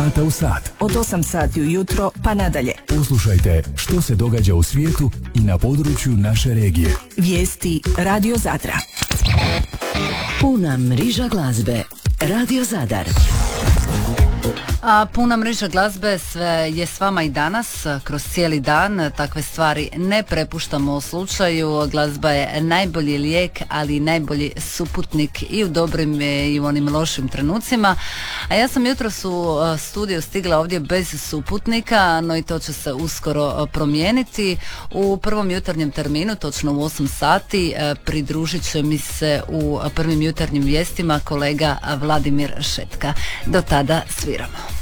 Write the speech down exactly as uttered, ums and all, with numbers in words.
sata u sat. Od osam sati ujutro pa nadalje. Poslušajte što se događa u svijetu i na području naše regije. Vijesti Radio Zadra. Puna mreža glazbe. Radio Zadar. A puna mreža glazbe sve je s vama i danas, kroz cijeli dan. Takve stvari ne prepuštamo u slučaju. Glazba je najbolji lijek, ali i najbolji suputnik i u dobrim i u onim lošim trenucima. A ja sam jutros u studiju stigla ovdje bez suputnika, no i to će se uskoro promijeniti. U prvom jutarnjem terminu, točno u osam sati, pridružit će mi se u prvim jutarnjim vijestima kolega Vladimir Šetka. Do tada sviramo.